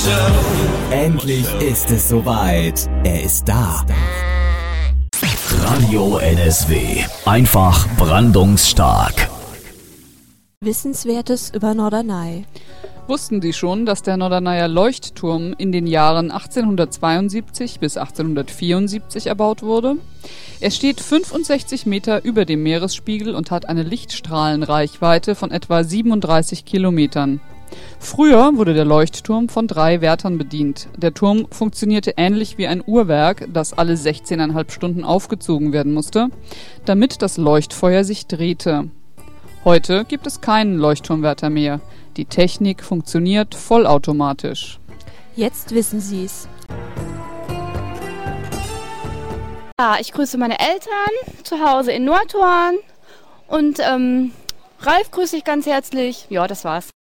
Endlich ist es soweit. Er ist da. Radio NSW. Einfach brandungsstark. Wissenswertes über Norderney. Wussten Sie schon, dass der Norderneyer Leuchtturm in den Jahren 1872 bis 1874 erbaut wurde? Er steht 65 Meter über dem Meeresspiegel und hat eine Lichtstrahlenreichweite von etwa 37 Kilometern. Früher wurde der Leuchtturm von 3 Wärtern bedient. Der Turm funktionierte ähnlich wie ein Uhrwerk, das alle 16,5 Stunden aufgezogen werden musste, damit das Leuchtfeuer sich drehte. Heute gibt es keinen Leuchtturmwärter mehr. Die Technik funktioniert vollautomatisch. Jetzt wissen Sie's. Ja, ich grüße meine Eltern zu Hause in Nordhorn und Ralf grüße ich ganz herzlich. Ja, das war's.